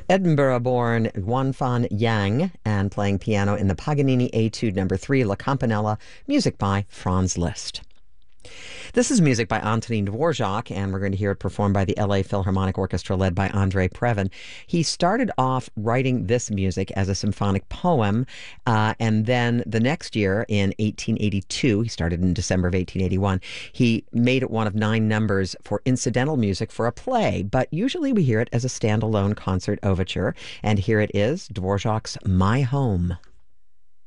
Edinburgh-born Guanfan Yang and playing piano in the Paganini Etude Number 3, La Campanella, music by Franz Liszt. This is music by Antonin Dvorak, and we're going to hear it performed by the LA Philharmonic Orchestra led by Andrei Previn. He started off writing this music as a symphonic poem, and then the next year, in 1882, he started in December of 1881, he made it one of 9 numbers for incidental music for a play, but usually we hear it as a standalone concert overture, and here it is, Dvorak's My Home.